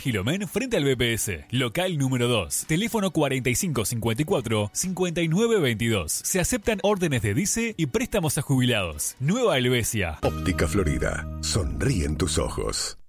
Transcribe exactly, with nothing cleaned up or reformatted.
Gilomén frente al B P S. Local número dos. Teléfono cuarenta y cinco cincuenta y cuatro cincuenta y nueve veintidós. Se aceptan órdenes de D I C E y préstamos a jubilados. Nueva Helvecia. Óptica Florida. Sonríen tus ojos.